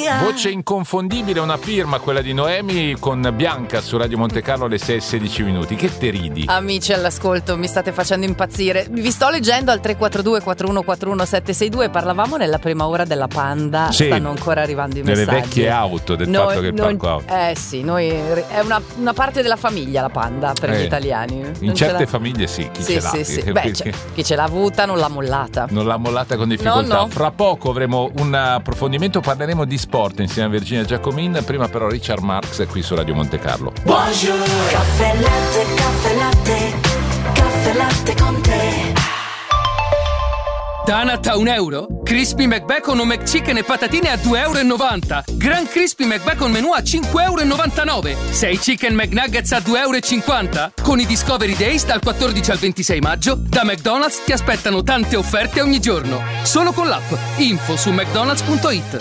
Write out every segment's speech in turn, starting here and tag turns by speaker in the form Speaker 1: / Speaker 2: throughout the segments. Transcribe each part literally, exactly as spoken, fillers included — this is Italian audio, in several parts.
Speaker 1: mia.
Speaker 2: Voce inconfondibile, una firma, quella di Noemi con Bianca su Radio Monte Carlo alle sei e sedici minuti. Che te ridi?
Speaker 1: Amici all'ascolto, mi state facendo impazzire. Vi sto leggendo al tre quattro due quattro uno quattro uno sette sei due. Parlavamo nella prima ora della Panda.
Speaker 2: Sì,
Speaker 1: stanno ancora arrivando i
Speaker 2: nelle
Speaker 1: messaggi.
Speaker 2: vecchie auto, del
Speaker 1: Noi-
Speaker 2: fatto che il
Speaker 1: non-
Speaker 2: parco auto.
Speaker 1: Eh sì, noi è una, una parte della famiglia la Panda per
Speaker 2: Eh,
Speaker 1: gli italiani.
Speaker 2: In
Speaker 1: Non ce
Speaker 2: certe
Speaker 1: l'ha-
Speaker 2: famiglie sì, chi
Speaker 1: Sì,
Speaker 2: ce l'ha.
Speaker 1: sì, sì. Beh, c'è- chi ce l'ha avuta non l'ha mollata.
Speaker 2: Non l'ha mollata con difficoltà.
Speaker 1: No, no.
Speaker 2: Fra poco avremo un approfondimento, parleremo di sport insieme a Virginia Giacomin. Prima però Richard Marx è qui su Radio Monte Carlo.
Speaker 3: Buongiorno. Caffè latte, caffè latte, caffè latte con te.
Speaker 4: Donut a un euro? Crispy McBacon o McChicken e patatine a due e novanta euro. Gran Crispy McBacon menù a cinque e novantanove euro. sei Chicken McNuggets a due e cinquanta euro. Con i Discovery Days dal quattordici al ventisei maggio, da McDonald's ti aspettano tante offerte ogni giorno. Solo con l'app. Info su mcdonalds punto it.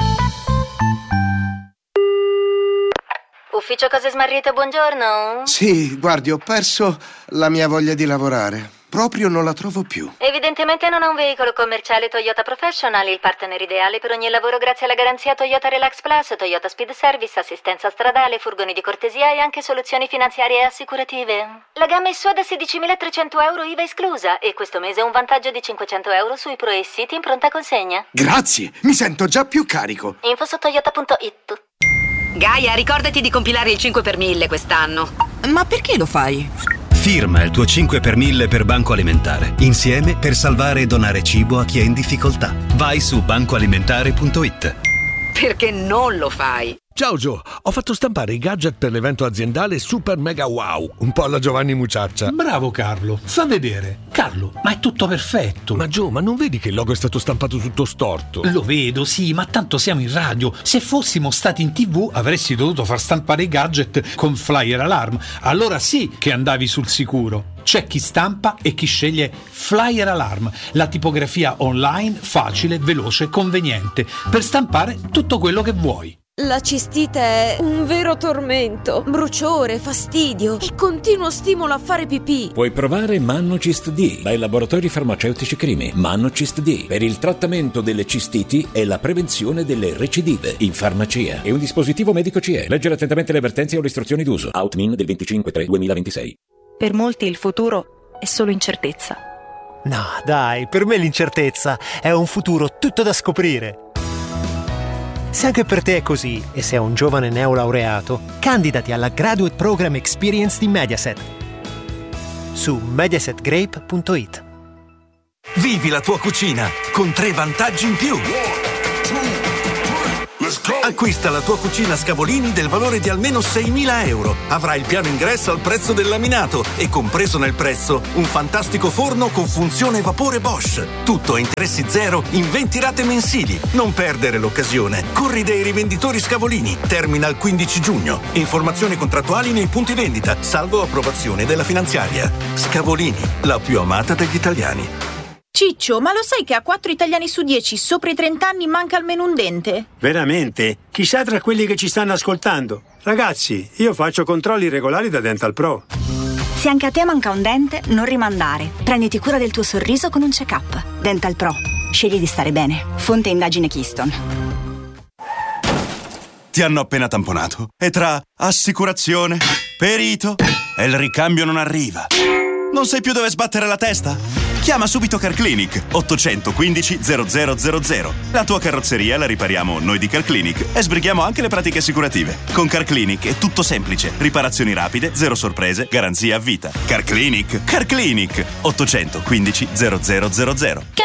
Speaker 5: Ufficio cose smarrite, buongiorno.
Speaker 6: Sì, guardi, ho perso la mia voglia di lavorare. Proprio non la trovo più.
Speaker 5: Evidentemente non ha un veicolo commerciale Toyota Professional, il partner ideale per ogni lavoro grazie alla garanzia Toyota Relax Plus, Toyota Speed Service, assistenza stradale, furgoni di cortesia e anche soluzioni finanziarie e assicurative. La gamma è sua da sedicimilatrecento euro I V A esclusa e questo mese un vantaggio di cinquecento euro sui Pro e City in pronta consegna.
Speaker 6: Grazie, mi sento già più carico.
Speaker 5: Info su toyota punto it.
Speaker 7: Gaia, ricordati di compilare il cinque per mille quest'anno.
Speaker 8: Ma perché lo fai?
Speaker 9: Firma il tuo cinque per mille per Banco Alimentare. Insieme per salvare e donare cibo a chi è in difficoltà. Vai su banco alimentare punto it.
Speaker 7: Perché non lo fai?
Speaker 10: Ciao Gio, ho fatto stampare i gadget per l'evento aziendale Super Mega Wow, un po' alla Giovanni Mucciaccia.
Speaker 11: Bravo Carlo, fa vedere. Carlo, ma è tutto perfetto.
Speaker 10: Ma Gio, ma non vedi che il logo è stato stampato tutto storto?
Speaker 11: Lo vedo, sì, ma tanto siamo in radio. Se fossimo stati in tv avresti dovuto far stampare i gadget con Flyer Alarm. Allora sì che andavi sul sicuro. C'è chi stampa e chi sceglie Flyer Alarm, la tipografia online facile, veloce, conveniente, per stampare tutto quello che vuoi.
Speaker 12: La cistite è un vero tormento, bruciore, fastidio e continuo stimolo a fare pipì.
Speaker 13: Puoi provare Mannocist D dai laboratori farmaceutici Crimi. Mannocist D per il trattamento delle cistiti e la prevenzione delle recidive in farmacia. È un dispositivo medico C E. Leggere attentamente le avvertenze o le istruzioni d'uso. Outmin del venticinque tre duemilaventisei.
Speaker 14: Per molti il futuro è solo incertezza.
Speaker 15: No, dai, per me l'incertezza è un futuro tutto da scoprire. Se anche per te è così e sei un giovane neolaureato, candidati alla Graduate Program Experience di Mediaset su mediaset grape punto it.
Speaker 16: Vivi la tua cucina con tre vantaggi in più. Acquista la tua cucina Scavolini del valore di almeno seimila euro. Avrai il piano ingresso al prezzo del laminato e compreso nel prezzo un fantastico forno con funzione vapore Bosch. Tutto a interessi zero in venti rate mensili. Non perdere l'occasione. Corri dai rivenditori Scavolini. Termina il quindici giugno. Informazioni contrattuali nei punti vendita, salvo approvazione della finanziaria. Scavolini, la più amata degli italiani.
Speaker 17: Ciccio, ma lo sai che a quattro italiani su dieci sopra i trenta anni manca almeno un dente?
Speaker 18: Veramente? Chissà tra quelli che ci stanno ascoltando. Ragazzi, io faccio controlli regolari da Dental Pro.
Speaker 19: Se anche a te manca un dente, non rimandare. Prenditi cura del tuo sorriso con un check-up. Dental Pro. Scegli di stare bene. Fonte indagine Keystone.
Speaker 20: Ti hanno appena tamponato e tra assicurazione, perito e il ricambio non arriva. Non sai più dove sbattere la testa? Chiama subito Carclinic ottocentoquindici zero zero zero zero. La tua carrozzeria la ripariamo noi di Carclinic e sbrighiamo anche le pratiche assicurative. Con Carclinic è tutto semplice. Riparazioni rapide, zero sorprese, garanzia a vita. Carclinic, Carclinic ottocentoquindici zero zero zero zero.